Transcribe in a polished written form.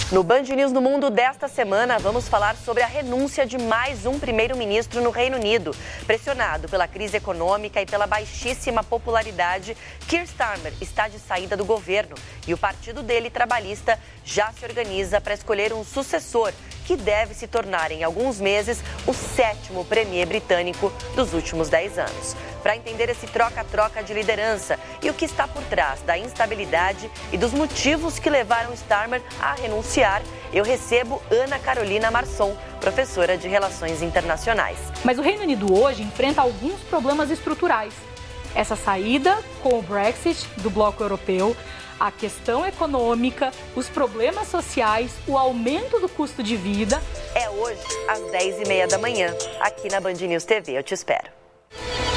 No Band News no Mundo desta semana, vamos falar sobre a renúncia de mais um primeiro-ministro no Reino Unido. Pressionado pela crise econômica e pela baixíssima popularidade, Keir Starmer está de saída do governo e o partido dele, trabalhista, já se organiza para escolher um sucessor que deve se tornar em alguns meses o 7º premier britânico dos últimos 10 anos. Para entender esse troca-troca de liderança e o que está por trás da instabilidade e dos motivos que levaram Starmer a renunciar, eu recebo Ana Carolina Marçom, professora de Relações Internacionais. Mas o Reino Unido hoje enfrenta alguns problemas estruturais. Essa saída com o Brexit do bloco europeu, a questão econômica, os problemas sociais, o aumento do custo de vida. É hoje, às 10h30 da manhã, aqui na Band News TV. Eu te espero.